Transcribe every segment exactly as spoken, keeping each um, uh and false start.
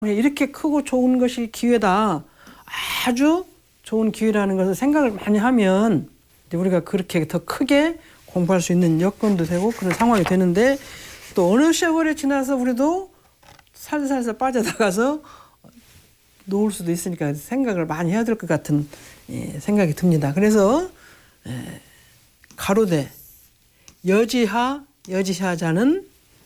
이렇게 크고 좋은 것이 기회다. 아주 좋은 기회라는 것을 생각을 많이 하면 우리가 그렇게 더 크게 공부할 수 있는 여건도 되고 그런 상황이 되는데 또 어느 세월에 지나서 우리도 살살살 빠져나가서 놓을 수도 있으니까 생각을 많이 해야 될 것 같은 예, 생각이 듭니다. 그래서 예, 가로되 여지하 여지하자는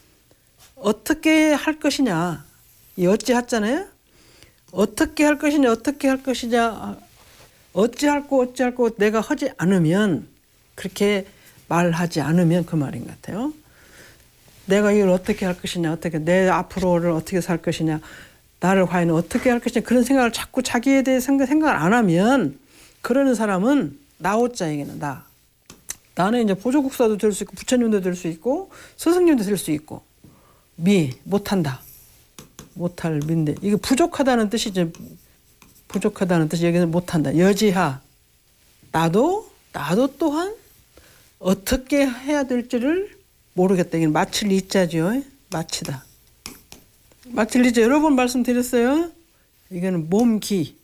어떻게 할 것이냐. 이 어찌하잖아요. 어떻게 할 것이냐 어떻게 할 것이냐 어찌할고 어찌할고 내가 하지 않으면 그렇게 말하지 않으면 그 말인 것 같아요. 내가 이걸 어떻게 할 것이냐 어떻게 내 앞으로를 어떻게 살 것이냐 나를 과연 어떻게 할 것이냐 그런 생각을 자꾸 자기에 대해 생각을 안 하면 그러는 사람은 나오자에게는 나. 나는 이제 보조국사도 될 수 있고 부처님도 될 수 있고 스승님도 될 수 있고 미 못한다. 못할 민데 이게 부족하다는 뜻이죠. 부족하다는 뜻이 여기서 못한다. 여지하 나도 나도 또한 어떻게 해야 될지를 모르겠다. 이게 마칠 이자죠. 마치다. 마칠 이자 여러 번 말씀드렸어요. 이거는 몸기.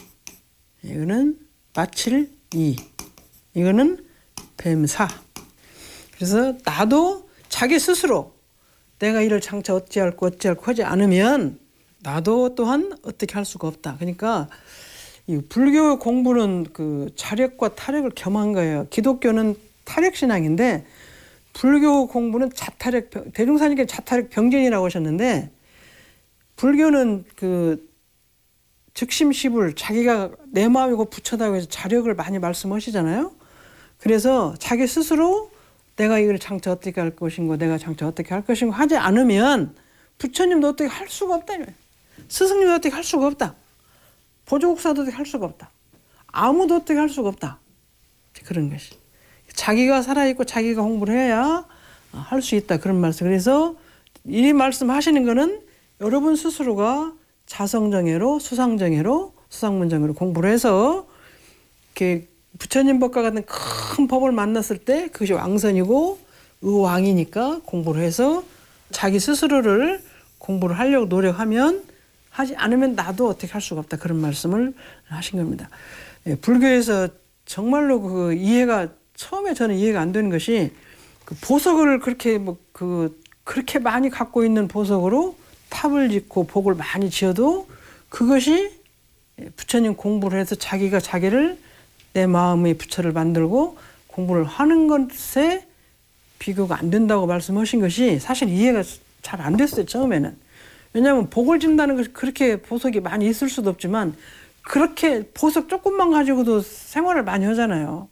이거는 마칠 이. 이거는 뱀사. 그래서 나도 자기 스스로 내가 이를 장차 어찌할고 어찌할고 하지 않으면 나도 또한 어떻게 할 수가 없다. 그러니까 이 불교 공부는 그 자력과 타력을 겸한 거예요. 기독교는 타력 신앙인데 불교 공부는 자타력, 대중사님께 자타력 병진이라고 하셨는데 불교는 그 즉심시불 자기가 내 마음이고 부처다고 해서 자력을 많이 말씀하시잖아요. 그래서 자기 스스로 내가 이걸 장차 어떻게 할 것인고 내가 장차 어떻게 할 것인고 하지 않으면 부처님도 어떻게 할 수가 없다. 스승님도 어떻게 할 수가 없다. 보조국사도 어떻게 할 수가 없다. 아무도 어떻게 할 수가 없다. 그런 것이. 자기가 살아있고 자기가 공부를 해야 할 수 있다. 그런 말씀. 그래서 이 말씀하시는 거는 여러분 스스로가 자성정예로 수상정예로 수상문정예로 공부를 해서 이렇게 부처님 법과 같은 큰 법을 만났을 때 그것이 왕선이고 의왕이니까 공부를 해서 자기 스스로를 공부를 하려고 노력하면 하지 않으면 나도 어떻게 할 수가 없다. 그런 말씀을 하신 겁니다. 예, 불교에서 정말로 그 이해가 처음에 저는 이해가 안 되는 것이 그 보석을 그렇게 뭐 그 그렇게 많이 갖고 있는 보석으로 탑을 짓고 복을 많이 지어도 그것이 부처님 공부를 해서 자기가 자기를 내 마음의 부처를 만들고 공부를 하는 것에 비교가 안 된다고 말씀하신 것이 사실 이해가 잘 안 됐어요. 처음에는. 왜냐하면 복을 짓는다는 것이 그렇게 보석이 많이 있을 수도 없지만 그렇게 보석 조금만 가지고도 생활을 많이 하잖아요.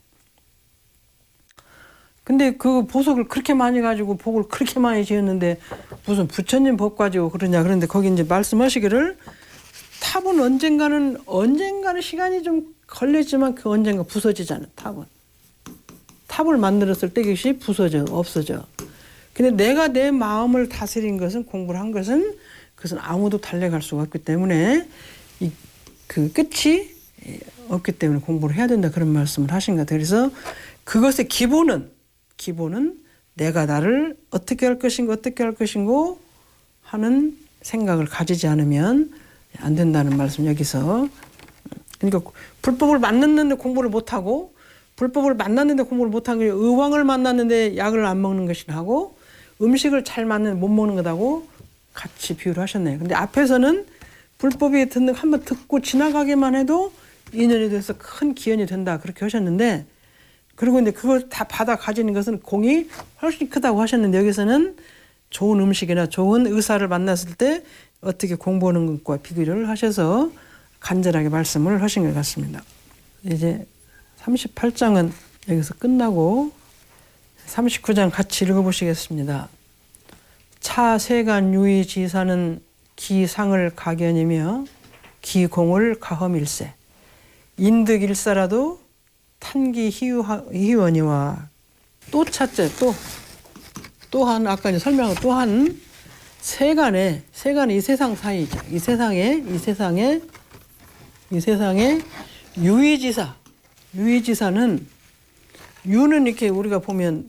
근데 그 보석을 그렇게 많이 가지고 복을 그렇게 많이 지었는데 무슨 부처님 복 가지고 그러냐. 그런데 거기 이제 말씀하시기를 탑은 언젠가는 언젠가는 시간이 좀 걸리지만 그 언젠가 부서지잖아. 탑은. 탑을 만들었을 때 그것이 부서져 없어져. 근데 내가 내 마음을 다스린 것은 공부를 한 것은 그것은 아무도 달래갈 수가 없기 때문에 이, 그 끝이 없기 때문에 공부를 해야 된다. 그런 말씀을 하신 것 같아요. 그래서 그것의 기본은 기본은 내가 나를 어떻게 할 것인고 어떻게 할 것인고 하는 생각을 가지지 않으면 안 된다는 말씀 여기서. 그러니까 불법을 만났는데 공부를 못하고 불법을 만났는데 공부를 못한 게 의왕을 만났는데 약을 안 먹는 것이나 하고 음식을 잘 맞는 못 먹는 것하고 같이 비유를 하셨네요. 근데 앞에서는 불법이 듣는 한번 듣고 지나가기만 해도 인연이 돼서 큰 기연이 된다 그렇게 하셨는데 그리고 이제 그걸 다 받아 가지는 것은 공이 훨씬 크다고 하셨는데 여기서는 좋은 음식이나 좋은 의사를 만났을 때 어떻게 공부하는 것과 비교를 하셔서 간절하게 말씀을 하신 것 같습니다. 이제 삼십팔 장은 여기서 끝나고 삼십구 장 같이 읽어보시겠습니다. 차세간 유의지사는 기상을 가견이며 기공을 가험일세 인득일사라도 탄기 희원이와 또 차째 또 또한 아까 이제 설명한 또한 세간에 세간이 이 세상 사이죠. 이 세상에 이 세상에 이 세상에 유의지사 유의지사는 유는 이렇게 우리가 보면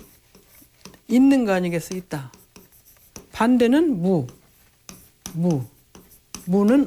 있는 거 아니겠어? 있다. 반대는 무 무 무는